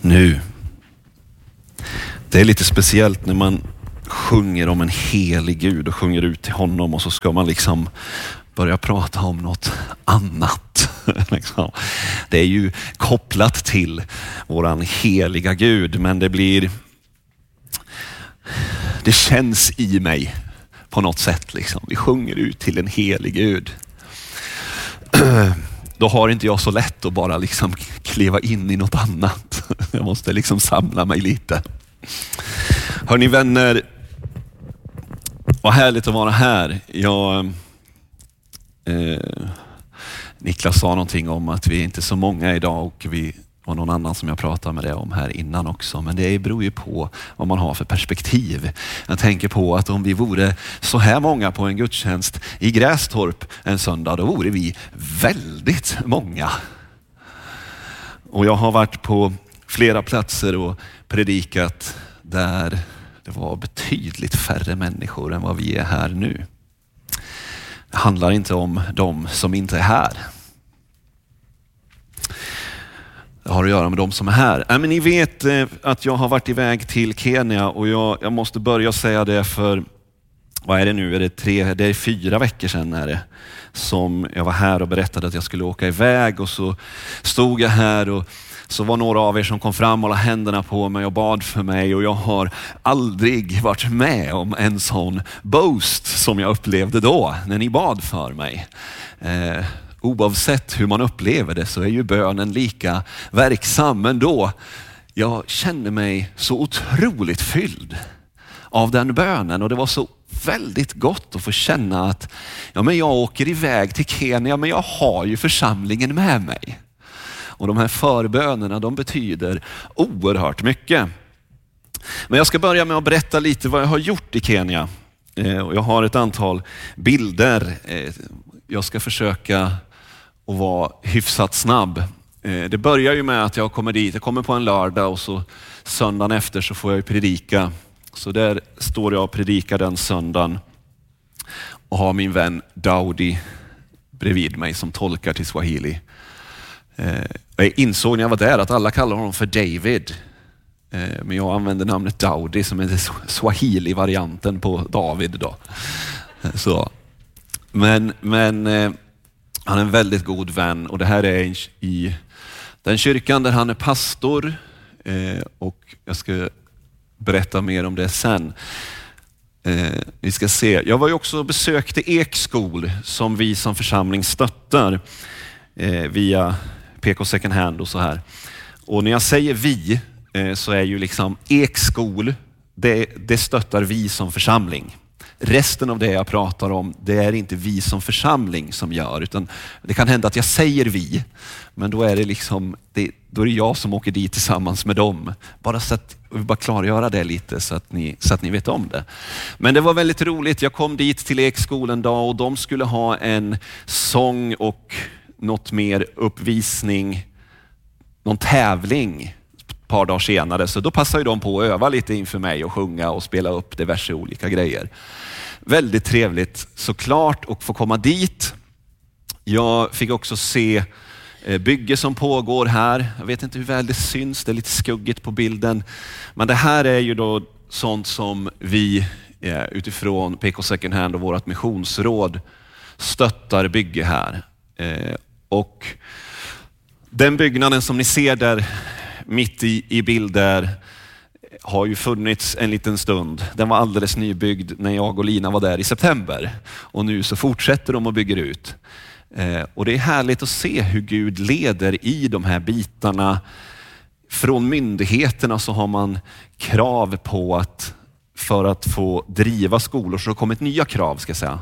nu. Det är lite speciellt när man sjunger om en helig Gud och sjunger ut till honom och så ska man liksom börja prata om något annat. Det är ju kopplat till våran heliga Gud, men det känns i mig på något sätt liksom. Vi sjunger ut till en helig Gud. Då har inte jag så lätt att bara liksom kliva in i något annat. Jag måste liksom samla mig lite. Hörni vänner, vad härligt att vara här. Niklas sa någonting om att vi inte är så många idag och vi var någon annan som jag pratade med det om här innan också. Men det beror ju på vad man har för perspektiv. Jag tänker på att om vi vore så här många på en gudstjänst i Grästorp en söndag, då vore vi väldigt många. Och jag har varit på flera platser och predikat där det var betydligt färre människor än vad vi är här nu. Det handlar inte om de som inte är här. Det har att göra med de som är här. Men ni vet att jag har varit iväg till Kenya och jag måste börja säga det för, vad är det nu? Det är 4 veckor sedan är det, som jag var här och berättade att jag skulle åka iväg, och så stod jag här och så var några av er som kom fram och la händerna på mig och bad för mig, och jag har aldrig varit med om en sån boast som jag upplevde då när ni bad för mig. Oavsett hur man upplever det så är ju bönen lika verksam, men då jag kände mig så otroligt fylld av den bönen, och det var så väldigt gott att få känna att men jag åker iväg till Kenya, men jag har ju församlingen med mig. Och de här förbönerna, de betyder oerhört mycket. Men jag ska börja med att berätta lite vad jag har gjort i Kenya. Jag har ett antal bilder. Jag ska försöka att vara hyfsat snabb. Det börjar ju med att jag kommer dit. Jag kommer på en lördag och så söndagen efter så får jag ju predika. Så där står jag och predikar den söndagen och har min vän Daudi bredvid mig som tolkar till swahili. Jag insåg när jag var där att alla kallar honom för David. Men jag använder namnet Daudi som är swahili-varianten på David då. Så. Men han är en väldigt god vän, och det här är i den kyrkan där han är pastor, och jag ska berätta mer om det sen. Vi ska se. Jag var ju också och besökte Ekskol som vi som församling stöttar via PK Second Hand och så här. Och när jag säger vi så är ju liksom Ekskol, det stöttar vi som församling. Resten av det jag pratar om, det är inte vi som församling som gör, utan det kan hända att jag säger vi, men då är det liksom då är det jag som åker dit tillsammans med dem. Bara så att vi bara klargöra det lite så att ni vet om det. Men det var väldigt roligt. Jag kom dit till Ekskolan en dag och de skulle ha en sång och något mer uppvisning, någon tävling ett par dagar senare. Så då passade de på att öva lite inför mig och sjunga och spela upp diverse olika grejer. Väldigt trevligt såklart att få komma dit. Jag fick också se bygge som pågår här. Jag vet inte hur väl det syns, det är lite skuggigt på bilden. Men det här är ju då sånt som vi utifrån PK Second Hand och vårt missionsråd stöttar bygge här. Och den byggnaden som ni ser där mitt i bilder har ju funnits en liten stund. Den var alldeles nybyggd när jag och Lina var där i september. Och nu så fortsätter de och bygger ut. Och det är härligt att se hur Gud leder i de här bitarna. Från myndigheterna så har man krav på att för att få driva skolor så har det kommit nya krav ska jag säga.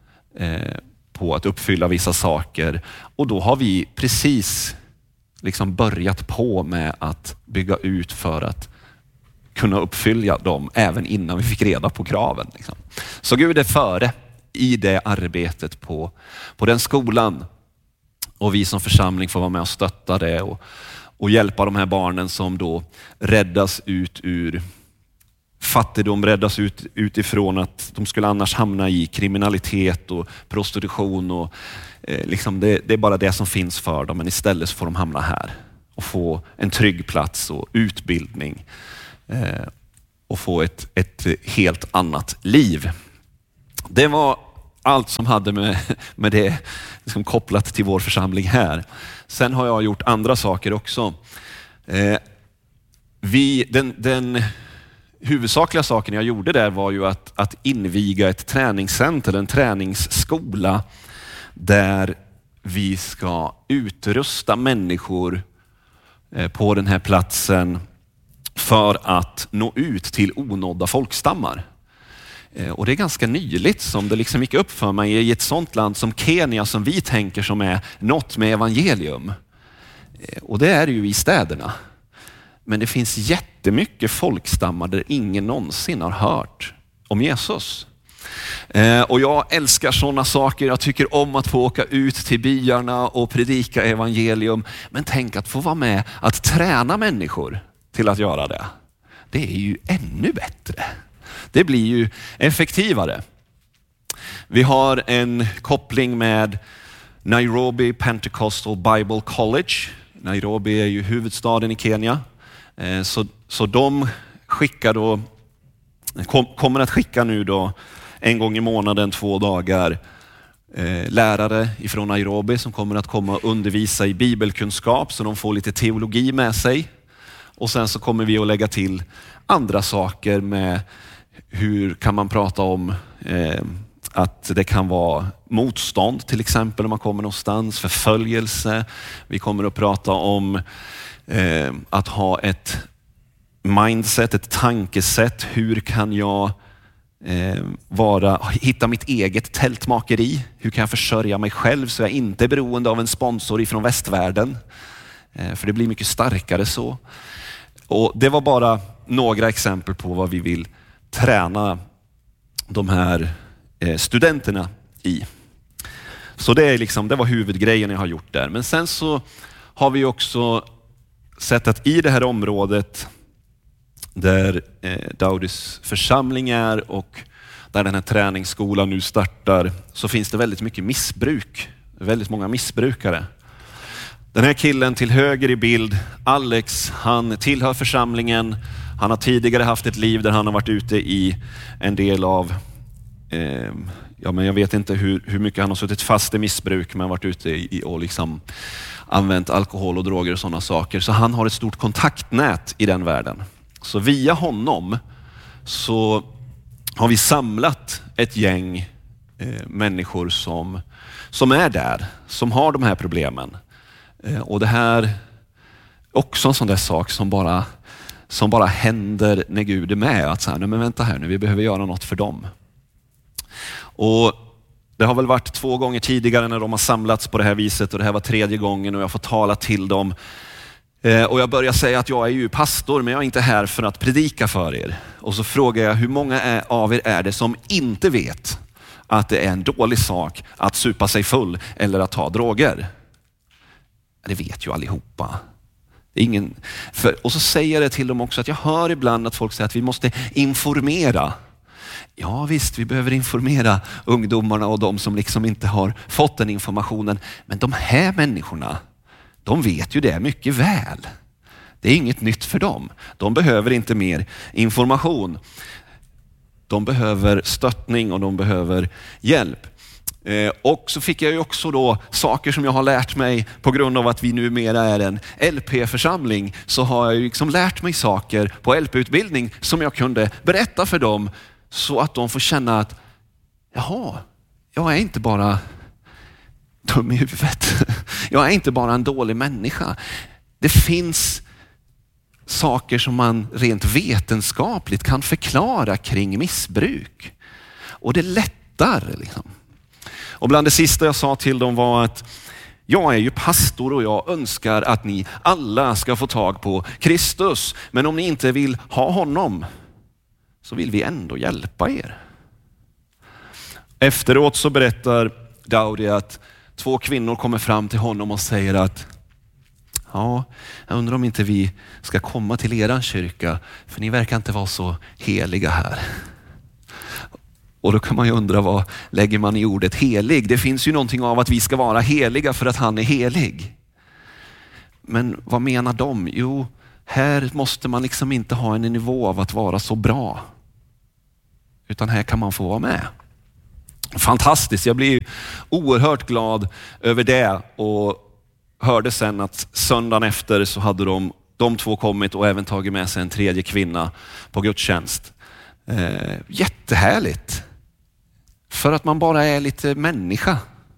På att uppfylla vissa saker. Och då har vi precis liksom börjat på med att bygga ut för att kunna uppfylla dem även innan vi fick reda på kraven. Liksom. Så Gud är före i det arbetet på den skolan. Och vi som församling får vara med och stötta det och hjälpa de här barnen som då räddas ut ur fattigdom, räddas utifrån att de skulle annars hamna i kriminalitet och prostitution och liksom det är bara det som finns för dem, men istället så får de hamna här och få en trygg plats och utbildning och få ett helt annat liv. Det var allt som hade med det liksom kopplat till vår församling här. Sen har jag gjort andra saker också. Den huvudsakliga saken jag gjorde där var ju att inviga ett träningscenter, en träningsskola där vi ska utrusta människor på den här platsen för att nå ut till onådda folkstammar. Och det är ganska nyligt som det liksom gick upp för mig i ett sånt land som Kenya som vi tänker som är något med evangelium. Och det är ju i städerna. Men det finns jättemycket folkstammar där ingen någonsin har hört om Jesus. Och jag älskar sådana saker. Jag tycker om att få åka ut till byarna och predika evangelium. Men tänk att få vara med att träna människor till att göra det. Det är ju ännu bättre. Det blir ju effektivare. Vi har en koppling med Nairobi Pentecostal Bible College. Nairobi är ju huvudstaden i Kenya. Så de kommer att skicka nu då en gång i månaden 2 dagar lärare ifrån Nairobi som kommer att komma och undervisa i bibelkunskap så de får lite teologi med sig. Och sen så kommer vi att lägga till andra saker med hur kan man prata om att det kan vara motstånd till exempel om man kommer någonstans, förföljelse. Vi kommer att prata om att ha ett mindset, ett tankesätt. Hur kan jag hitta mitt eget tältmakeri? Hur kan jag försörja mig själv så jag inte är beroende av en sponsor ifrån västvärlden? För det blir mycket starkare så. Och det var bara några exempel på vad vi vill träna de här studenterna i. Så det var huvudgrejen jag har gjort där. Men sen så har vi också sett att i det här området där Daudis församling är och där den här träningsskolan nu startar så finns det väldigt mycket missbruk. Väldigt många missbrukare. Den här killen till höger i bild, Alex, han tillhör församlingen. Han har tidigare haft ett liv där han har varit ute i en del av, men jag vet inte hur mycket han har suttit fast i missbruk, men varit ute och liksom använt alkohol och droger och sådana saker. Så han har ett stort kontaktnät i den världen. Så via honom så har vi samlat ett gäng människor som är där, som har de här problemen. Och det här är också en sån där sak som bara händer när Gud är med. Att säga, nej men vänta här nu, vi behöver göra något för dem. Och det har väl varit 2 gånger tidigare när de har samlats på det här viset och det här var 3:e gången och jag får tala till dem. Och jag börjar säga att jag är ju pastor men jag är inte här för att predika för er. Och så frågar jag hur många av er är det som inte vet att det är en dålig sak att supa sig full eller att ta droger? Det vet ju allihopa. Och så säger jag det till dem också att jag hör ibland att folk säger att vi måste informera. Ja visst, vi behöver informera ungdomarna och de som liksom inte har fått den informationen. Men de här människorna, de vet ju det mycket väl. Det är inget nytt för dem. De behöver inte mer information. De behöver stöttning och de behöver hjälp. Och så fick jag ju också då saker som jag har lärt mig på grund av att vi numera är en LP-församling, så har jag ju liksom lärt mig saker på LP-utbildning som jag kunde berätta för dem så att de får känna att jaha, jag är inte bara dum i huvudet. Jag är inte bara en dålig människa. Det finns saker som man rent vetenskapligt kan förklara kring missbruk. Och det lättar liksom. Och bland det sista jag sa till dem var att jag är ju pastor och jag önskar att ni alla ska få tag på Kristus. Men om ni inte vill ha honom så vill vi ändå hjälpa er. Efteråt så berättar Daudi att 2 kvinnor kommer fram till honom och säger att ja, jag undrar om inte vi ska komma till eran kyrka för ni verkar inte vara så heliga här. Och då kan man ju undra vad lägger man i ordet helig? Det finns ju någonting av att vi ska vara heliga för att han är helig. Men vad menar de? Jo, här måste man liksom inte ha en nivå av att vara så bra. Utan här kan man få vara med. Fantastiskt, jag blir oerhört glad över det och hörde sen att söndagen efter så hade de två kommit och även tagit med sig en tredje kvinna på gudstjänst. Jättehärligt. För att man bara är lite människa.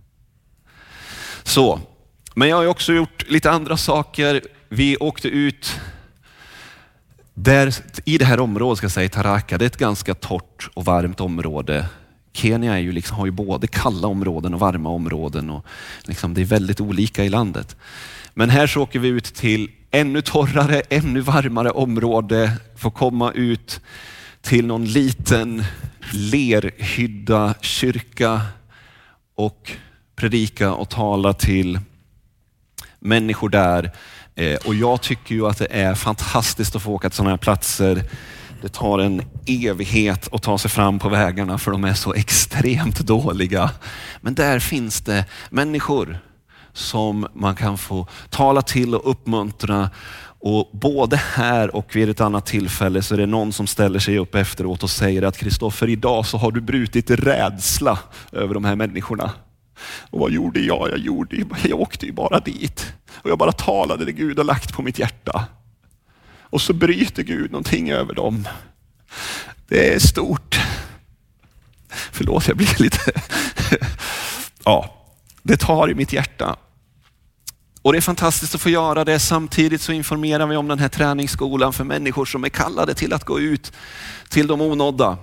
Så, men jag har också gjort lite andra saker. Vi åkte ut där i det här området, ska jag säga, Tharaka. Det är ett ganska torrt och varmt område. Kenya är ju har ju både kalla områden och varma områden och liksom det är väldigt olika i landet. Men här så åker vi ut till ännu torrare, ännu varmare område. Får komma ut till någon liten lerhydda kyrka och predika och tala till människor där. Och jag tycker ju att det är fantastiskt att få åka till sådana här platser. Det tar en evighet att ta sig fram på vägarna för de är så extremt dåliga. Men där finns det människor som man kan få tala till och uppmuntra. Och både här och vid ett annat tillfälle så är det någon som ställer sig upp efteråt och säger att Kristoffer, idag så har du brutit rädsla över de här människorna. Och vad gjorde jag? Jag åkte ju bara dit. Och jag bara talade det Gud har lagt på mitt hjärta. Och så bryter Gud någonting över dem. Det är stort. Förlåt, jag blir lite... Ja, det tar i mitt hjärta. Och det är fantastiskt att få göra det. Samtidigt så informerar vi om den här träningsskolan för människor som är kallade till att gå ut till de onådda.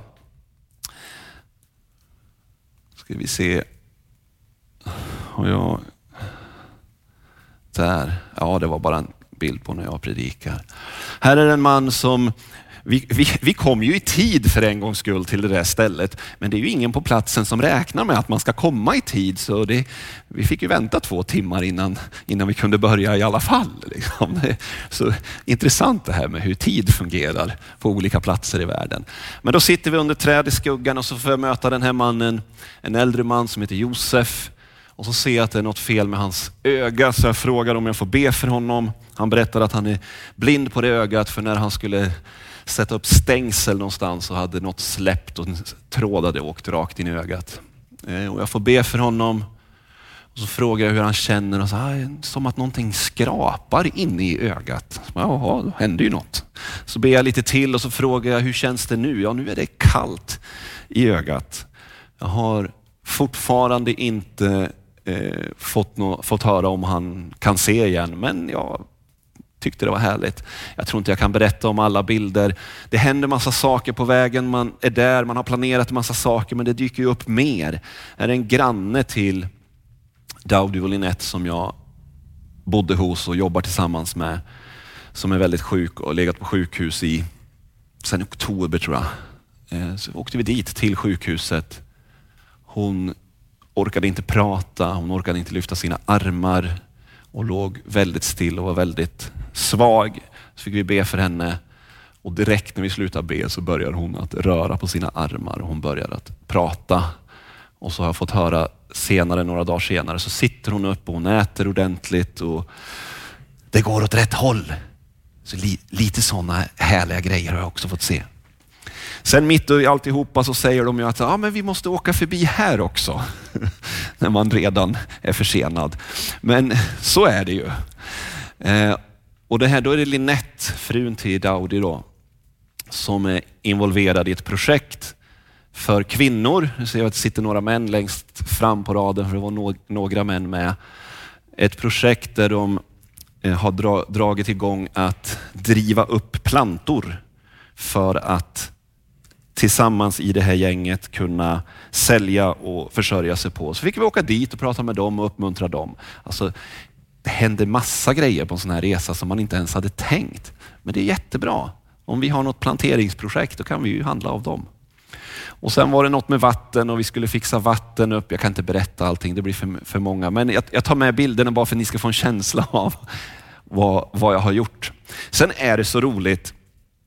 Ska vi se... Och jag... Där. Ja, det var bara en bild på när jag predikar. Här är en man som... Vi kom ju i tid för en gångs skull till det där stället. Men det är ju ingen på platsen som räknar med att man ska komma i tid. Så vi fick ju vänta 2 timmar innan vi kunde börja i alla fall. Liksom. Så intressant det här med hur tid fungerar på olika platser i världen. Men då sitter vi under träd i skuggan och så får jag möta den här mannen. En äldre man som heter Josef. Och så ser jag att det är något fel med hans öga, så jag frågar om jag får be för honom. Han berättar att han är blind på det ögat, för när han skulle sätta upp stängsel någonstans så hade något släppt och en tråd hade åkt rakt in i ögat. Och jag får be för honom och så frågar jag hur han känner och så som att någonting skrapar in i ögat. Ja, då händer ju något. Så ber jag lite till och så frågar jag, hur känns det nu? Ja, nu är det kallt i ögat. Jag har fortfarande inte fått höra om han kan se igen, men jag tyckte det var härligt. Jag tror inte jag kan berätta om alla bilder. Det händer massa saker på vägen, man är där, man har planerat en massa saker, men det dyker ju upp mer. Här är en granne till Daudi och Linette som jag bodde hos och jobbar tillsammans med, som är väldigt sjuk och legat på sjukhus sen oktober tror jag. Så åkte vi dit till sjukhuset. Hon orkade inte prata, hon orkade inte lyfta sina armar och låg väldigt still och var väldigt svag. Så fick vi be för henne och direkt när vi slutade be så började hon att röra på sina armar och hon började att prata. Och så har jag fått höra senare, några dagar senare, så sitter hon upp och hon äter ordentligt och det går åt rätt håll. Så lite sådana härliga grejer har jag också fått se. Sen mitt i alltihopa så säger de ju att men vi måste åka förbi här också. När man redan är försenad. Men så är det ju. Och det här, då är det Linette, frun till Daudi då, som är involverad i ett projekt för kvinnor. Nu ser jag att det sitter några män längst fram på raden, för det var några män med. Ett projekt där de har dragit igång att driva upp plantor för att tillsammans i det här gänget kunna sälja och försörja sig på. Så fick vi åka dit och prata med dem och uppmuntra dem. Alltså, det händer massa grejer på en sån här resa som man inte ens hade tänkt. Men det är jättebra. Om vi har något planteringsprojekt då kan vi ju handla av dem. Och sen var det något med vatten och vi skulle fixa vatten upp. Jag kan inte berätta allting, det blir för många. Men jag tar med bilderna bara för att ni ska få en känsla av vad jag har gjort. Sen är det så roligt.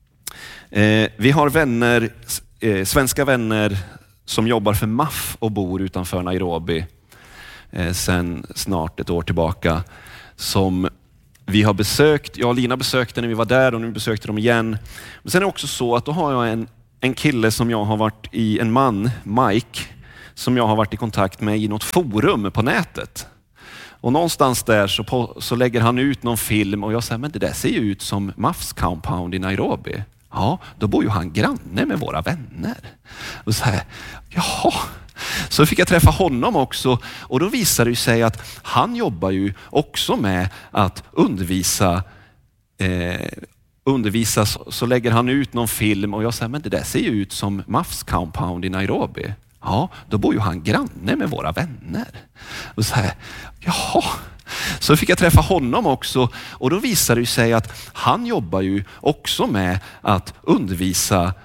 Vi har vänner, svenska vänner som jobbar för MAF och bor utanför Nairobi sen snart ett år tillbaka, som vi har besökt, jag och Lina besökte när vi var där och nu besökte de igen. Men sen är det också så att då har jag en kille som jag har varit i, en man, Mike, som jag har varit i kontakt med i något forum på nätet. Och någonstans där så lägger han ut någon film och jag säger, men det där ser ju ut som MAFS Compound i Nairobi. Ja, då bor ju han granne med våra vänner. Och så här, jaha. Så fick jag träffa honom också och då visade det sig att han jobbar ju också med att undervisa. Så lägger han ut någon film och jag säger, men det där ser ju ut som MAFS Compound i Nairobi. Ja, då bor ju han granne med våra vänner. Och så här, jaha. Så fick jag träffa honom också och då visade det sig att han jobbar ju också med att undervisa